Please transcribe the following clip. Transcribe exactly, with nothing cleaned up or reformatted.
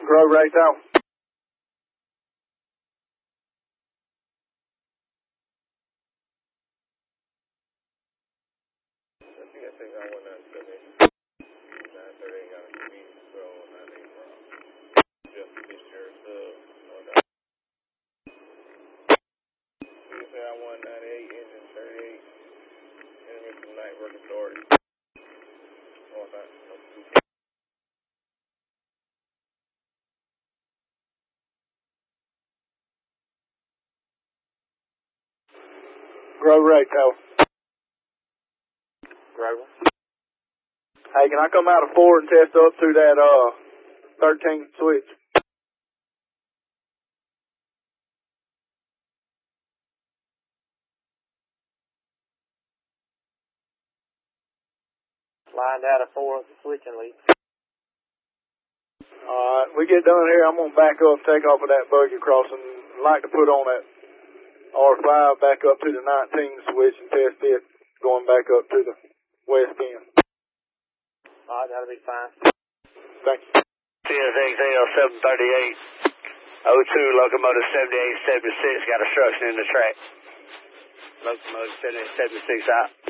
Grow right out. Grow right out. Grover. Hey, can I come out of four and test up through that uh thirteen switch? Flying down to four of the switching lead. Alright, we get done here, I'm gonna back up, take off of that buggy crossing. I'd like to put on that R five back up to the nineteen switch and test it, going back up to the west end. Alright, that'll be fine. Thank you. C S X L seven thirty-eight, oh two, locomotive seventy-eight seventy-six, got obstruction in the track. Locomotive seventy-eight seventy-six out.